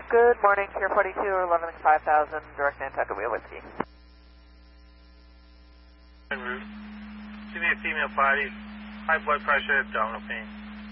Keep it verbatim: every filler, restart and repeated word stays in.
Good morning, Pier forty-two, eleven five thousand, direct Nantucket Wheel Whiskey. En route. See me a female body, high blood pressure, abdominal pain.